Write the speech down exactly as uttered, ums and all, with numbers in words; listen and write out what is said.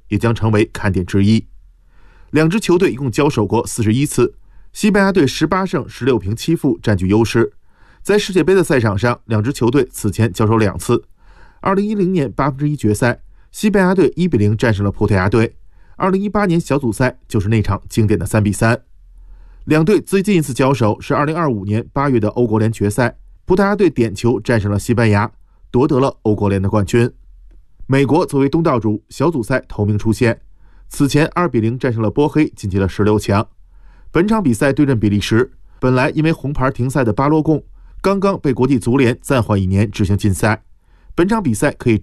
也将成为看点之一。两支球队一共交手过四十一次，西班牙队十八胜十六平七负占据优势。在世界杯的赛场上，两支球队此前交手两次。二零一零年八分之一决赛，西班牙队一比零战胜了葡萄牙队。二零一八年小组赛就是那场经典的三比三。两队最近一次交手是二零二五年八月的欧国联决赛，葡萄牙队点球战胜了西班牙，夺得了欧国联的冠军。美国作为东道主，小组赛头名出现，此前二比零战胜了波黑，晋级了十六强。本场比赛对阵比利时，本来因为红牌停赛的巴洛贡刚刚被国际足联暂缓一年执行禁赛，本场比赛可以